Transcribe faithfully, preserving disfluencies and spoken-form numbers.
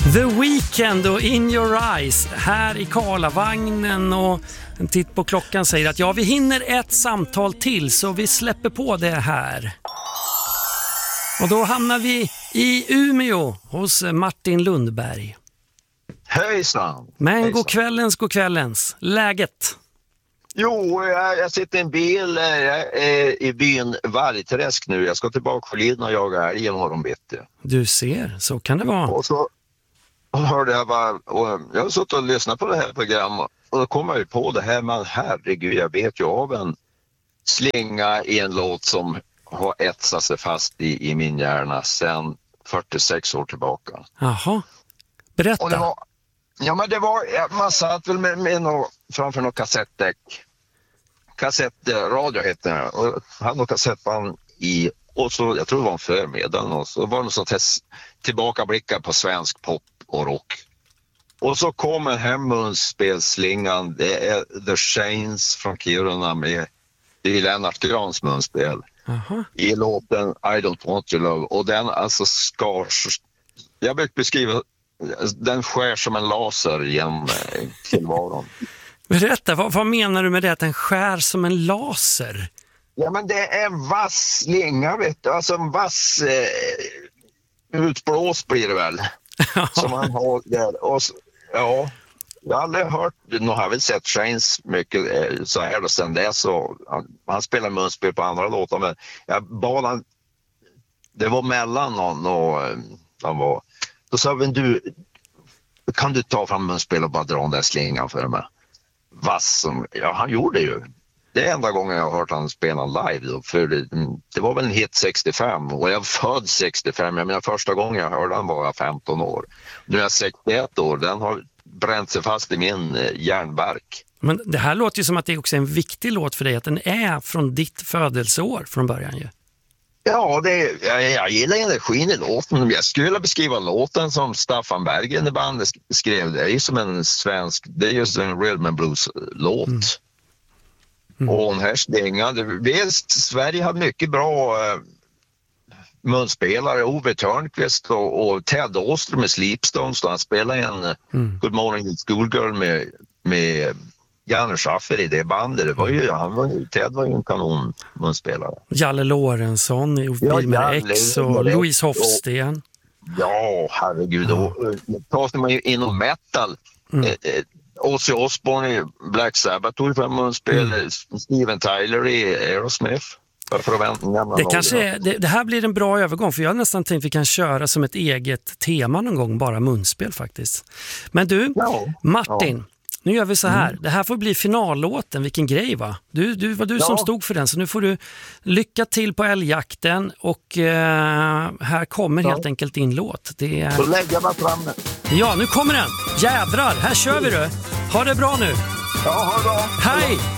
The Weeknd och In Your Eyes här i Karlavagnen, och en titt på klockan säger att ja, vi hinner ett samtal till så vi släpper på det här. Och då hamnar vi i Umeå hos Martin Lundberg. Hejsan! Men Hejsan. god kvällens, god kvällens. Läget? Jo, jag, jag sitter i en bil jag är i byn Vargträsk nu. Jag ska tillbaka för Liden och jaga älg imorgon bitti. Du ser, så kan det vara. Och så hörde jag bara, och jag har suttit och lyssnat på det här programmet och då kom jag ju på det här, men herregud, jag vet ju av en slinga i en låt som har etsat sig fast i, i min hjärna sedan fyrtiosex år tillbaka. Jaha, berätta. Och det var, ja, men det var, man satt väl med, med något, framför något kassettdäck. Kassettradio hette det. Och hade något kassettband i, och så, jag tror det var en förmiddag, och så var det något sånt här tillbakablickar på svensk pop och rock. Och så kom en hemmunspelslingan, det är The Shanes från Kiruna med, det är Lennart Grans munspel. Aha. I låten I Don't Want Your Love, och den alltså skars, jag brukar beskriva, den skär som en laser genom tillvaron. Berätta, vad, vad menar du med det, att den skär som en laser? Ja, men det är en vass slinga, vet du, alltså en vass eh, utblås blir det väl. Som han har där. Och så, ja, jag har aldrig hört, nu har jag väl sett Shanes mycket eh, så här och sen det så han, han spelar munspel på andra låtar, men jag bad han, det var mellan någon och han var, då sa vi, du kan du ta fram munspel och bara dra den där slingan för mig? Vass som, ja, han gjorde ju. Det är enda gången jag har hört han spela live då, för det, det var väl en hit sextiofem och jag född sextiofem, jag menar första gången jag hörde den var jag femton år. Nu är jag sextioett år, den har bränt sig fast i min eh, hjärnbark. Men det här låter ju som att det är också en viktig låt för dig, att den är från ditt födelseår från början ju. Ja, det, jag, jag gillar energin i låten. Jag skulle beskriva låten som Staffan Bergen i bandet skrev. Det är ju som en svensk, det är just en rhythm and blues-låt. Mm. Mm. Och den här slingan, visst, Sverige har mycket bra äh, munspelare, Ove Törnqvist och, och Ted Åström med Sleepstones, då han spelade en mm. Good Morning Schoolgirl med, med Janne Schaffer i det bandet. Det var ju, han var ju, Ted var ju en kanon munspelare. Jalle Lorentzon i Wilmer ja, X och Louise Hofsten. Ja, herregud. Ja. Då tar man ju inom metal. Mm. Eh, eh, Ozzy Osbourne i Black Sabbath tog fram munspel, mm. Steven Tyler i Aerosmith. Det, kanske är, det, det här blir en bra övergång, för jag har nästan tänkt att vi kan köra som ett eget tema någon gång, bara munspel faktiskt. Men du, ja. Martin, ja. Nu gör vi så här. Mm. Det här får bli finallåten, vilken grej va? Du, du var du ja. som stod för den, så nu får du lycka till på älgjakten och eh, här kommer ja. helt enkelt din låt. Det är... Så lägger man fram den. Ja, nu kommer den. Jädrar, här kör vi du. Ha det bra nu. Ja, ha det bra. Hej!